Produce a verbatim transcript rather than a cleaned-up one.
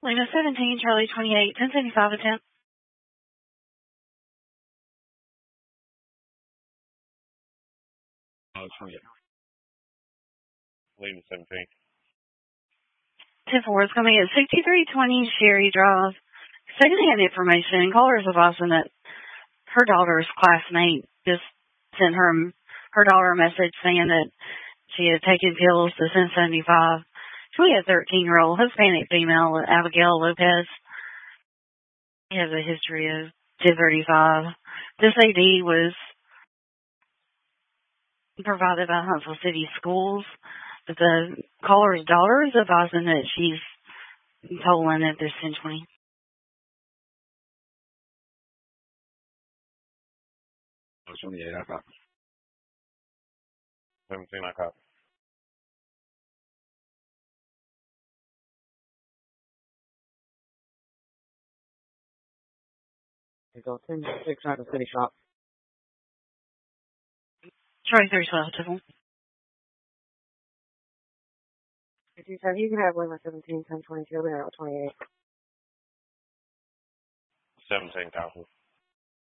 Lima seventeen, Charlie twenty-eight, ten seventy-five attempt. Oh, twenty-eight. Lima seventeen. ten four is coming at sixty-three twenty Sherry Drive. Secondhand information. Callers advising that her daughter's classmate just sent her her daughter a message saying that she had taken pills to ten seventy-five. She had a thirteen-year-old Hispanic female, Abigail Lopez. She has a history of ten thirty-five. This A D was provided by Huntsville City Schools. But the caller's daughter is advising that she's told at this ten twenty. twenty-eight, I copy. seventeen, I copy. You go ten six out of City Shop. Charlie three twelve, Tiffle. If you said you can have Lima seventeen, ten twenty-two, I'll be there at twenty-eight. seventeen, copy.